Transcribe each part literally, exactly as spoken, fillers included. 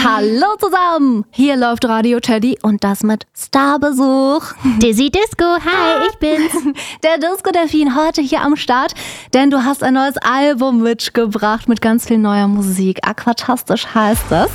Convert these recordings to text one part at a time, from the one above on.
Hallo zusammen, hier läuft Radio Teddy und das mit Starbesuch. Dizzy Disco, hi, ich bin's. Der Disco-Delfin heute hier am Start, denn du hast ein neues Album mitgebracht mit ganz viel neuer Musik. Aquatastisch heißt es.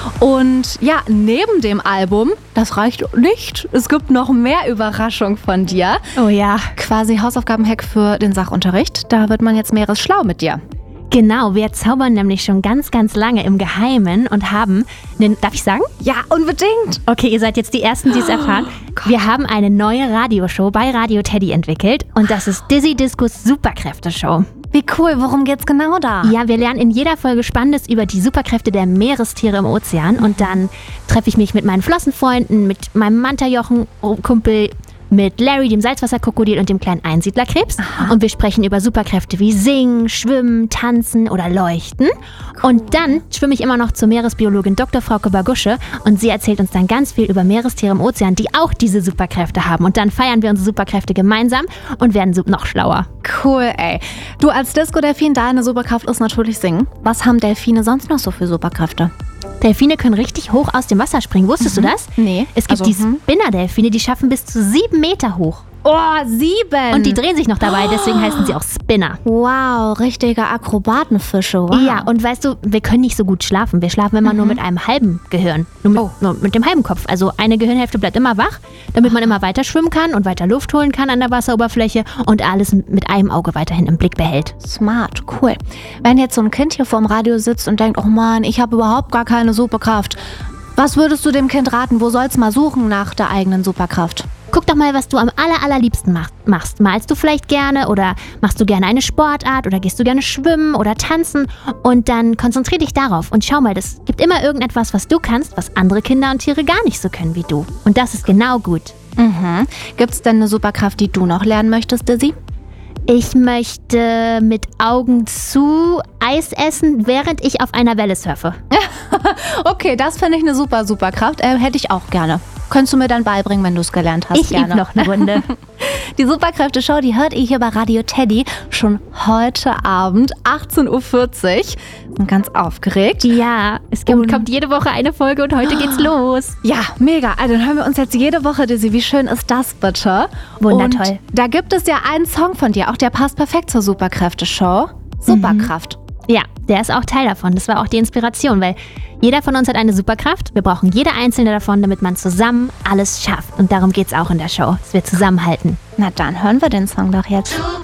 Und ja, neben dem Album, das reicht nicht, es gibt noch mehr Überraschungen von dir. Oh ja. Quasi Hausaufgabenhack für den Sachunterricht, da wird man jetzt meeresschlau mit dir. Genau, wir zaubern nämlich schon ganz, ganz lange im Geheimen und haben, einen, darf ich sagen? Ja, unbedingt. Okay, ihr seid jetzt die Ersten, die es erfahren. Oh, wir haben eine neue Radioshow bei Radio Teddy entwickelt und das ist Dizzy Discos Superkräfte-Show. Wie cool, worum geht's genau da? Ja, wir lernen in jeder Folge Spannendes über die Superkräfte der Meerestiere im Ozean und dann treffe ich mich mit meinen Flossenfreunden, mit meinem Manta-Jochen-Kumpel, mit Larry, dem Salzwasserkrokodil und dem kleinen Einsiedlerkrebs. Aha. Und wir sprechen über Superkräfte wie Singen, Schwimmen, Tanzen oder Leuchten. Cool. Und dann schwimme ich immer noch zur Meeresbiologin Doktor Frauke Bagusche und sie erzählt uns dann ganz viel über Meerestiere im Ozean, die auch diese Superkräfte haben. Und dann feiern wir unsere Superkräfte gemeinsam und werden noch schlauer. Cool, ey. Du als Disco-Delfin, deine Superkraft ist natürlich Singen. Was haben Delfine sonst noch so für Superkräfte? Delfine können richtig hoch aus dem Wasser springen. Wusstest mhm. du das? Nee. Es gibt also, die Spinner-Delfine, die schaffen bis zu sieben Meter hoch. Oh, sieben! Und die drehen sich noch dabei, deswegen heißen sie auch Spinner. Wow, richtige Akrobatenfische, wow. Ja, und weißt du, wir können nicht so gut schlafen. Wir schlafen immer mhm. nur mit einem halben Gehirn. Nur mit, oh. nur mit dem halben Kopf. Also eine Gehirnhälfte bleibt immer wach, damit man immer weiter schwimmen kann und weiter Luft holen kann an der Wasseroberfläche und alles mit einem Auge weiterhin im Blick behält. Smart, cool. Wenn jetzt so ein Kind hier vorm Radio sitzt und denkt, oh Mann, ich habe überhaupt gar keine Superkraft. Was würdest du dem Kind raten? Wo soll's mal suchen nach der eigenen Superkraft? Guck doch mal, was du am aller, allerliebsten machst. Malst du vielleicht gerne oder machst du gerne eine Sportart oder gehst du gerne schwimmen oder tanzen? Und dann konzentrier dich darauf und schau mal, es gibt immer irgendetwas, was du kannst, was andere Kinder und Tiere gar nicht so können wie du. Und das ist genau gut. Mhm. Gibt's denn eine Superkraft, die du noch lernen möchtest, Dizzy? Ich möchte mit Augen zu Eis essen, während ich auf einer Welle surfe. Okay, das finde ich eine super Superkraft. Äh, hätte ich auch gerne. Könntest du mir dann beibringen, wenn du es gelernt hast? Ich übe noch eine Runde. Die Superkräfte-Show, die hört ihr hier bei Radio Teddy schon heute Abend, achtzehn Uhr vierzig. Bin ganz aufgeregt. Ja, es gibt, kommt jede Woche eine Folge und heute geht's los. Ja, mega. Also dann hören wir uns jetzt jede Woche, Dizzy. Wie schön ist das bitte? Wundertoll. Und da gibt es ja einen Song von dir, auch der passt perfekt zur Superkräfte-Show. Superkraft. Mhm. Ja, der ist auch Teil davon. Das war auch die Inspiration, weil jeder von uns hat eine Superkraft. Wir brauchen jede einzelne davon, damit man zusammen alles schafft. Und darum geht's auch in der Show, dass wir zusammenhalten. Na dann hören wir den Song doch jetzt.